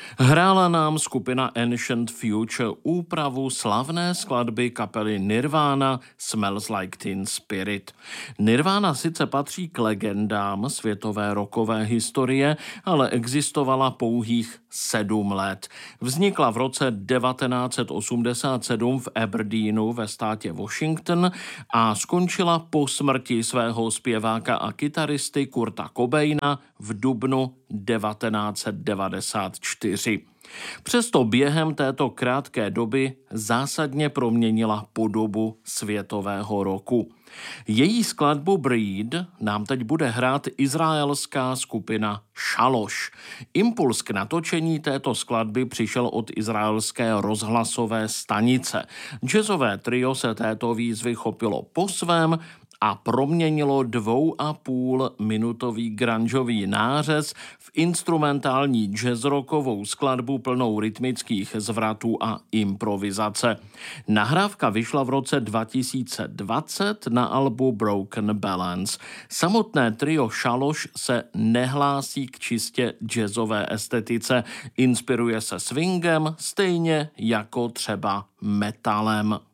Hrála nám skupina Ancient Future úpravu slavné skladby kapely Nirvana Smells Like Teen Spirit. Nirvana sice patří k legendám světové rockové historie, ale existovala pouhých 7 let. Vznikla v roce 1987 v Aberdeenu ve státě Washington a skončila po smrti svého zpěváka a kytaristy Kurta Cobaina v dubnu 1994. Přesto během této krátké doby zásadně proměnila podobu světového roku. Její skladbu Breed nám teď bude hrát izraelská skupina Shalosh. Impuls k natočení této skladby přišel od izraelské rozhlasové stanice. Jazzové trio se této výzvy chopilo po svém a proměnilo 2,5-minutový grungeový nářez v instrumentální jazzrockovou skladbu plnou rytmických zvratů a improvizace. Nahrávka vyšla v roce 2020 na albu Broken Balance. Samotné trio Shalosh se nehlásí k čistě jazzové estetice, inspiruje se swingem stejně jako třeba metalem.